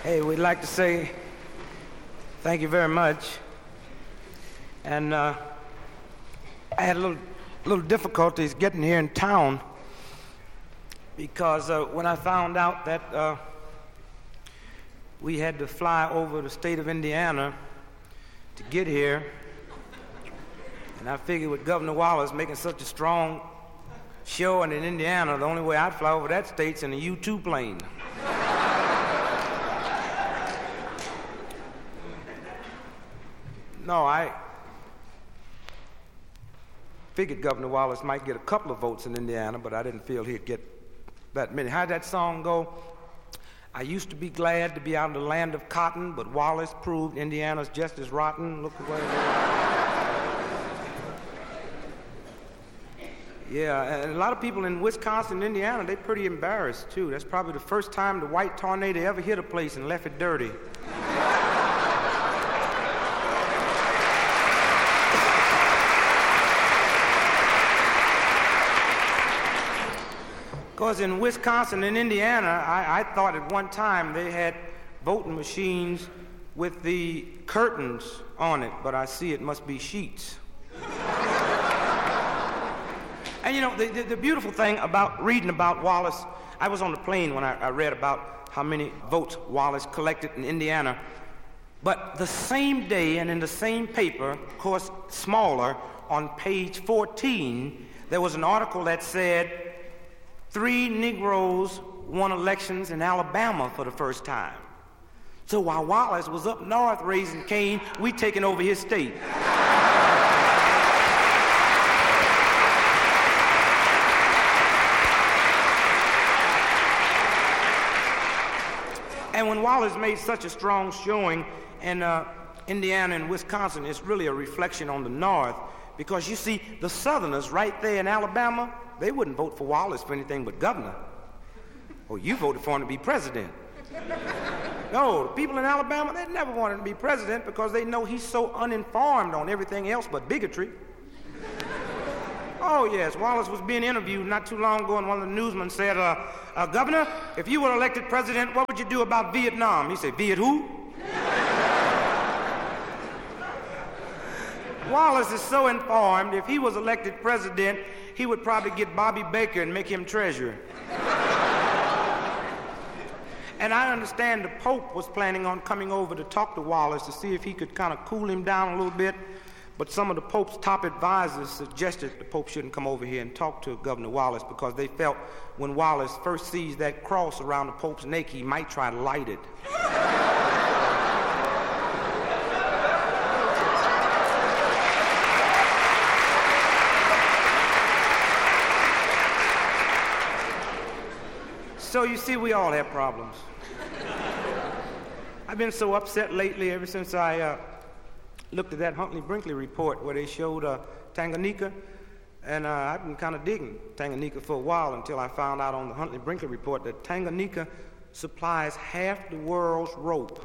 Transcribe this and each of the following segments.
Hey, we'd like to say thank you very much. And I had a little difficulties getting here in town because when I found out that we had to fly over the state of Indiana to get here, and I figured with Governor Wallace making such a strong showing in Indiana, the only way I'd fly over that state's in a U-2 plane. No, I figured Governor Wallace might get a couple of votes in Indiana, but I didn't feel he'd get that many. How'd that song go? I used to be glad to be out in the land of cotton, but Wallace proved Indiana's just as rotten. Look away. Yeah, and a lot of people in Wisconsin and Indiana, they're pretty embarrassed, too. That's probably the first time the white tornado ever hit a place and left it dirty. Because in Wisconsin and Indiana, I thought at one time they had voting machines with the curtains on it, but I see it must be sheets. And you know, the beautiful thing about reading about Wallace, I was on the plane when I read about how many votes Wallace collected in Indiana, but the same day and in the same paper, of course smaller, on page 14, there was an article that said 3 Negroes won elections in Alabama for the first time. So while Wallace was up north raising Cain, we taking over his state. And when Wallace made such a strong showing in Indiana and Wisconsin, it's really a reflection on the North, because you see, the Southerners right there in Alabama, they wouldn't vote for Wallace for anything but governor. Oh, you voted for him to be president. No, the people in Alabama, they never wanted him to be president because they know he's so uninformed on everything else but bigotry. Oh, yes, Wallace was being interviewed not too long ago, and one of the newsmen said, Governor, if you were elected president, what would you do about Vietnam? He said, Viet who? Wallace is so informed, if he was elected president, he would probably get Bobby Baker and make him treasurer. And I understand the Pope was planning on coming over to talk to Wallace to see if he could kind of cool him down a little bit, but some of the Pope's top advisors suggested the Pope shouldn't come over here and talk to Governor Wallace because they felt when Wallace first sees that cross around the Pope's neck, he might try to light it. So you see, we all have problems. I've been so upset lately ever since I looked at that Huntley Brinkley report where they showed Tanganyika, and I've been kind of digging Tanganyika for a while until I found out on the Huntley Brinkley report that Tanganyika supplies half the world's rope.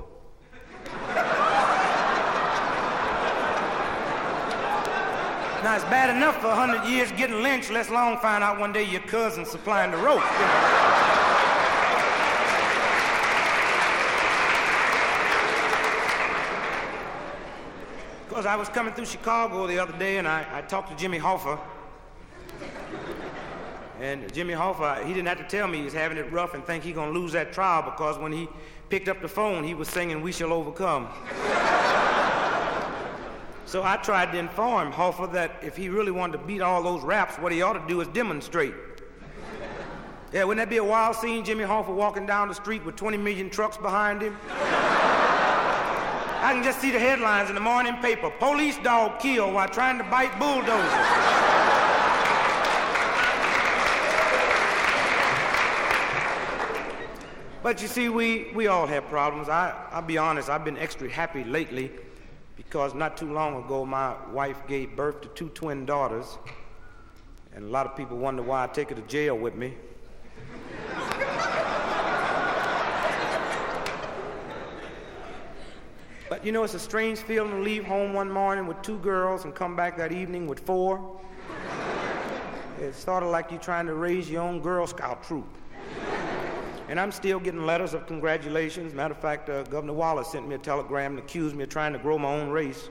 Now, it's bad enough for 100 years getting lynched, let's long find out one day your cousin's supplying the rope. You know? Because I was coming through Chicago the other day and I talked to Jimmy Hoffa. And Jimmy Hoffa, he didn't have to tell me he was having it rough and think he's going to lose that trial because when he picked up the phone, he was singing We Shall Overcome. So I tried to inform Hoffa that if he really wanted to beat all those raps, what he ought to do is demonstrate. Yeah, wouldn't that be a wild scene, Jimmy Hoffa walking down the street with 20 million trucks behind him? I can just see the headlines in the morning paper. Police dog killed while trying to bite bulldozer. But you see, we all have problems. I'll be honest, I've been extra happy lately because not too long ago my wife gave birth to 2 twin daughters, and a lot of people wonder why I take her to jail with me. But you know, it's a strange feeling to leave home one morning with 2 girls and come back that evening with 4. It's sort of like you're trying to raise your own Girl Scout troop. And I'm still getting letters of congratulations. Matter of fact, Governor Wallace sent me a telegram and accused me of trying to grow my own race.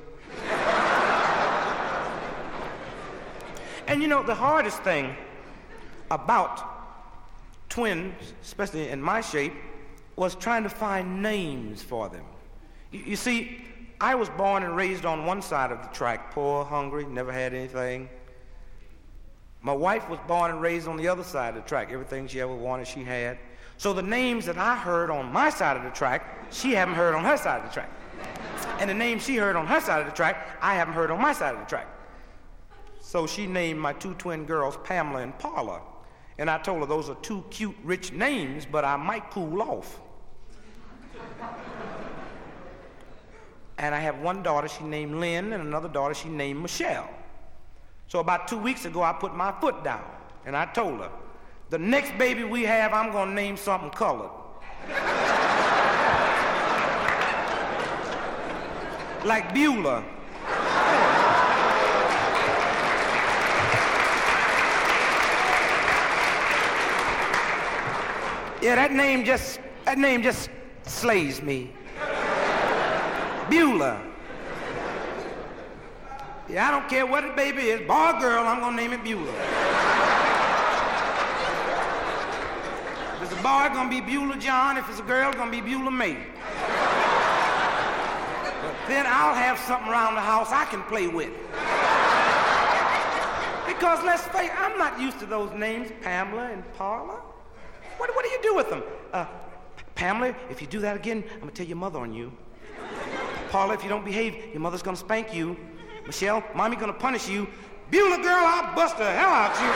And you know, the hardest thing about twins, especially in my shape, was trying to find names for them. You see, I was born and raised on one side of the track, poor, hungry, never had anything. My wife was born and raised on the other side of the track. Everything she ever wanted, she had. So the names that I heard on my side of the track, she haven't heard on her side of the track. And the names she heard on her side of the track, I haven't heard on my side of the track. So she named my two twin girls Pamela and Paula. And I told her those are two cute, rich names, but I might cool off. And I have one daughter she named Lynn and another daughter she named Michelle. So about 2 weeks ago, I put my foot down and I told her, the next baby we have, I'm gonna name something colored. Like Beulah. Yeah, that name just slays me. Beulah. Yeah, I don't care what the baby is, boy or girl, I'm gonna name it Beulah. If it's a boy, it's gonna be Beulah John. If it's a girl, it's gonna be Beulah May. But then I'll have something around the house I can play with. Because let's face it, I'm not used to those names, Pamela and Paula. What do you do with them? Pamela, if you do that again, I'm gonna tell your mother on you. Paula, if you don't behave, your mother's gonna spank you. Michelle, mommy gonna punish you. Beulah, girl, I'll bust the hell out you.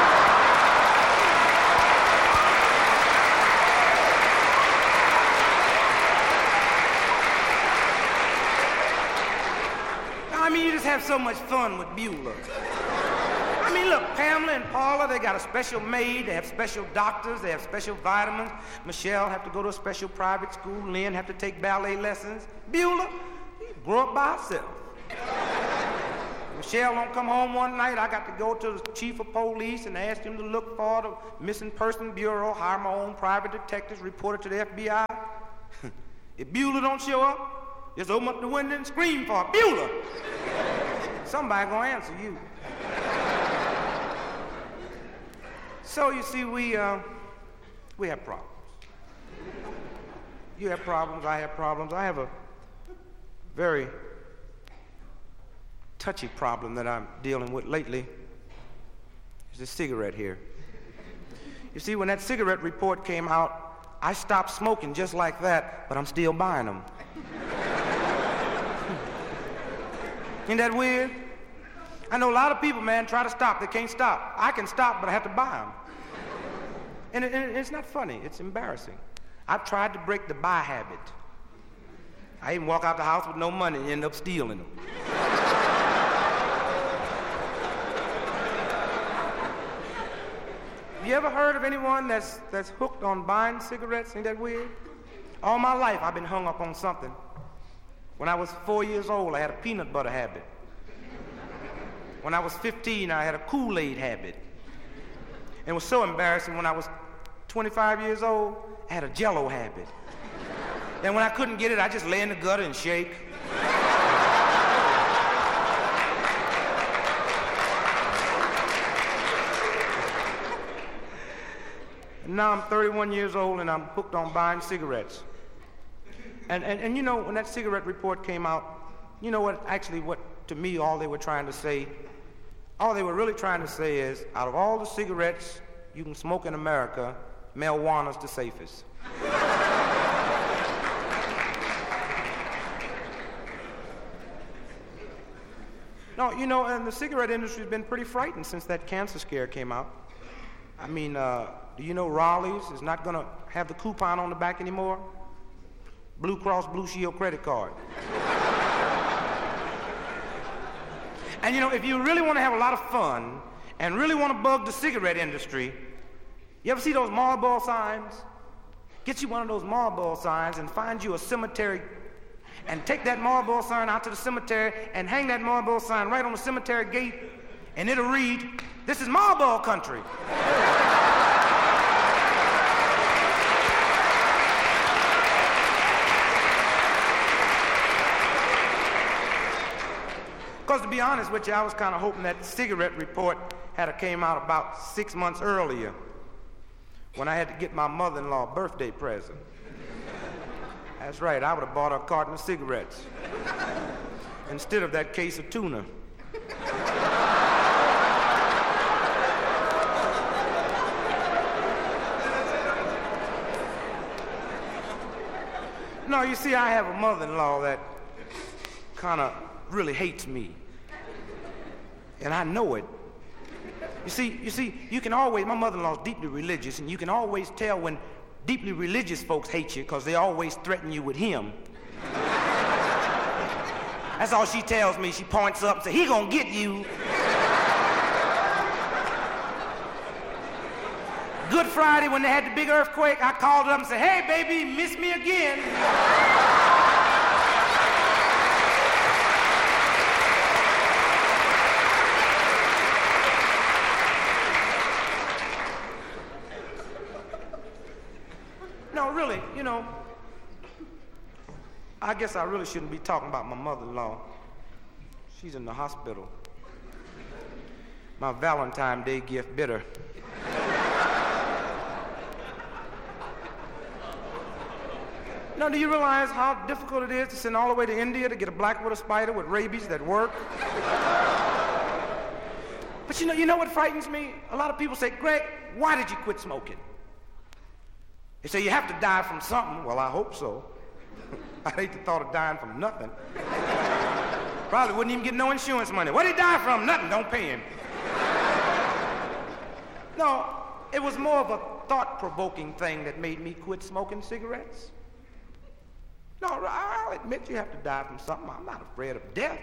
I mean, you just have so much fun with Beulah. I mean, look, Pamela and Paula, they got a special maid, they have special doctors, they have special vitamins. Michelle have to go to a special private school. Lynn have to take ballet lessons. Beulah, she grew up by herself. Michelle don't come home one night, I got to go to the chief of police and ask him to look for the missing person bureau, hire my own private detectives, report it to the FBI. If Beulah don't show up, just open up the window and scream for her. Beulah! Somebody gonna answer you. So you see, we have problems. You have problems, I have problems. I have a very touchy problem that I'm dealing with lately. There's a cigarette here. You see, when that cigarette report came out, I stopped smoking just like that, but I'm still buying them. Ain't that weird? I know a lot of people, man, try to stop. They can't stop. I can stop, but I have to buy them. And it's not funny. It's embarrassing. I've tried to break the buy habit. I even walk out the house with no money and end up stealing them. You ever heard of anyone that's hooked on buying cigarettes? Ain't that weird? All my life, I've been hung up on something. When I was 4 years old, I had a peanut butter habit. When I was 15, I had a Kool-Aid habit. And it was so embarrassing, when I was 25 years old, I had a Jell-O habit. And when I couldn't get it, I just lay in the gutter and shake. And now I'm 31 years old and I'm hooked on buying cigarettes. And you know, when that cigarette report came out, you know what to me, all they were trying to say, all they were really trying to say is, out of all the cigarettes you can smoke in America, marijuana's the safest. No, you know, and the cigarette industry's been pretty frightened since that cancer scare came out. I mean, do you know Raleigh's is not gonna have the coupon on the back anymore? Blue Cross Blue Shield credit card. And you know, if you really want to have a lot of fun and really want to bug the cigarette industry, you ever see those Marlboro signs? Get you one of those Marlboro signs and find you a cemetery and take that Marlboro sign out to the cemetery and hang that Marlboro sign right on the cemetery gate, and it'll read, "This is Marlboro country." to be honest with you, I was kind of hoping that cigarette report had came out about 6 months earlier when I had to get my mother-in-law a birthday present. That's right, I would have bought her a carton of cigarettes instead of that case of tuna. No, you see, I have a mother-in-law that kind of really hates me. And I know it. You see, you can always, my mother-in-law's deeply religious, and you can always tell when deeply religious folks hate you because they always threaten you with him. That's all she tells me. She points up and says, he gonna get you. Good Friday, when they had the big earthquake, I called her up and said, hey, baby, miss me again. No, really, you know, I guess I really shouldn't be talking about my mother-in-law. She's in the hospital. My Valentine's Day gift bitter. Now, do you realize how difficult it is to send all the way to India to get a black widow spider with rabies that work? But you know what frightens me? A lot of people say, Greg, why did you quit smoking? They say, you have to die from something. Well, I hope so. I hate the thought of dying from nothing. Probably wouldn't even get no insurance money. What did he die from? Nothing. Don't pay him. No, it was more of a thought-provoking thing that made me quit smoking cigarettes. No, I'll admit you have to die from something. I'm not afraid of death.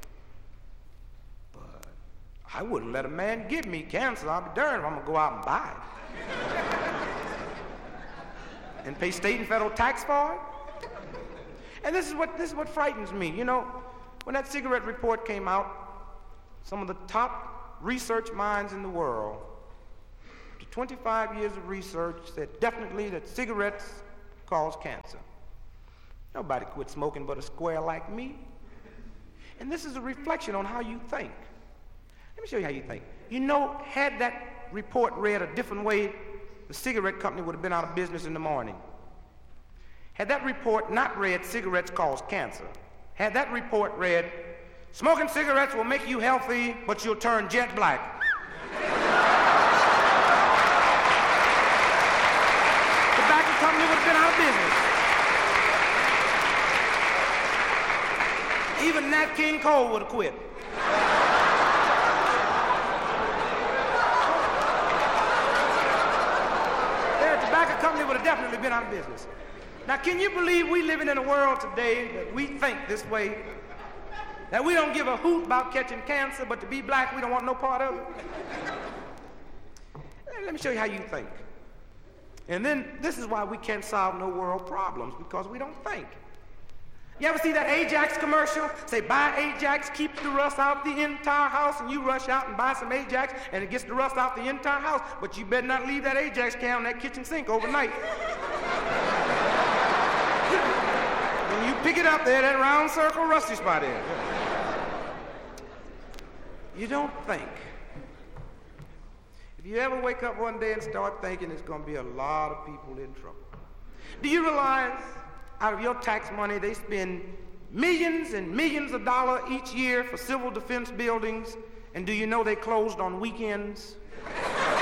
But I wouldn't let a man give me cancer. I'll be darned if I'm going to go out and buy it. And pay state and federal tax for it. And this is what frightens me. You know, when that cigarette report came out, some of the top research minds in the world, after 25 years of research, said definitely that cigarettes cause cancer. Nobody quit smoking but a square like me. And this is a reflection on how you think. Let me show you how you think. You know, had that report read a different way, the cigarette company would have been out of business in the morning. Had that report not read, cigarettes cause cancer. Had that report read, smoking cigarettes will make you healthy, but you'll turn jet black. The tobacco company would have been out of business. Even Nat King Cole would have quit. Their tobacco company would have definitely been out of business. Now, can you believe we living in a world today that we think this way? That we don't give a hoot about catching cancer, but to be black, we don't want no part of it? Let me show you how you think. And then this is why we can't solve no world problems, because we don't think. You ever see that Ajax commercial? Say, buy Ajax, keep the rust out the entire house, and you rush out and buy some Ajax, and it gets the rust out the entire house, but you better not leave that Ajax can on that kitchen sink overnight. When you pick it up there, that round circle rusty spot is. You don't think. If you ever wake up one day and start thinking, there's going to be a lot of people in trouble. Do you realize out of your tax money, they spend millions and millions of dollars each year for civil defense buildings, and do you know they closed on weekends?